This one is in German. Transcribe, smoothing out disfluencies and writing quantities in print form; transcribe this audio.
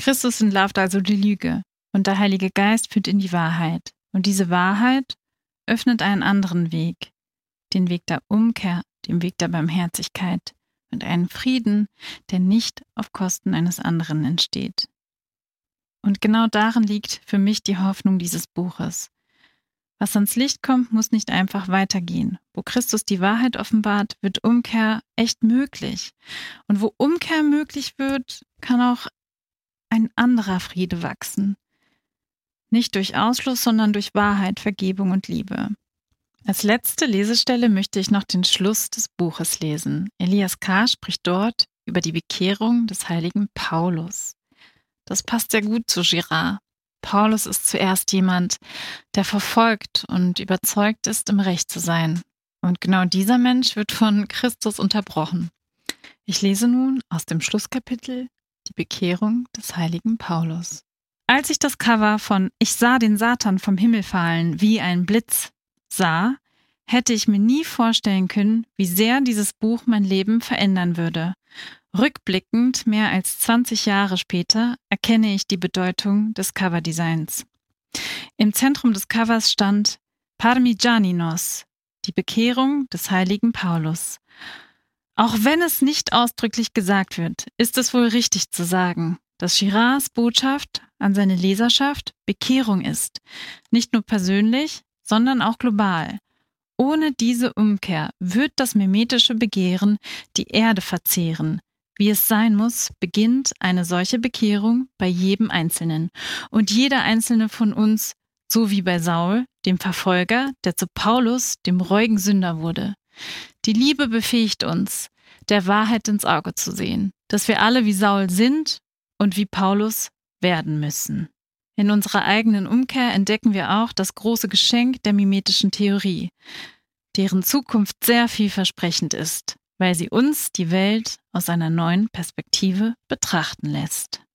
Christus entlarvt also die Lüge und der Heilige Geist führt in die Wahrheit. Und diese Wahrheit öffnet einen anderen Weg, den Weg der Umkehr, den Weg der Barmherzigkeit und einen Frieden, der nicht auf Kosten eines anderen entsteht. Und genau darin liegt für mich die Hoffnung dieses Buches. Was ans Licht kommt, muss nicht einfach weitergehen. Wo Christus die Wahrheit offenbart, wird Umkehr echt möglich. Und wo Umkehr möglich wird, kann auch ein anderer Friede wachsen. Nicht durch Ausschluss, sondern durch Wahrheit, Vergebung und Liebe. Als letzte Lesestelle möchte ich noch den Schluss des Buches lesen. Elias K. spricht dort über die Bekehrung des heiligen Paulus. Das passt sehr gut zu Girard. Paulus ist zuerst jemand, der verfolgt und überzeugt ist, im Recht zu sein. Und genau dieser Mensch wird von Christus unterbrochen. Ich lese nun aus dem Schlusskapitel die Bekehrung des heiligen Paulus. Als ich das Cover von Ich sah den Satan vom Himmel fallen wie ein Blitz sah, hätte ich mir nie vorstellen können, wie sehr dieses Buch mein Leben verändern würde. Rückblickend, mehr als 20 Jahre später, erkenne ich die Bedeutung des Coverdesigns. Im Zentrum des Covers stand Parmigianinos, die Bekehrung des heiligen Paulus. Auch wenn es nicht ausdrücklich gesagt wird, ist es wohl richtig zu sagen, dass Girards Botschaft an seine Leserschaft Bekehrung ist. Nicht nur persönlich, sondern auch global. Ohne diese Umkehr wird das mimetische Begehren die Erde verzehren. Wie es sein muss, beginnt eine solche Bekehrung bei jedem Einzelnen. Und jeder Einzelne von uns, so wie bei Saul, dem Verfolger, der zu Paulus, dem reuigen Sünder wurde. Die Liebe befähigt uns, der Wahrheit ins Auge zu sehen, dass wir alle wie Saul sind und wie Paulus werden müssen. In unserer eigenen Umkehr entdecken wir auch das große Geschenk der mimetischen Theorie, deren Zukunft sehr vielversprechend ist, weil sie uns die Welt aus einer neuen Perspektive betrachten lässt.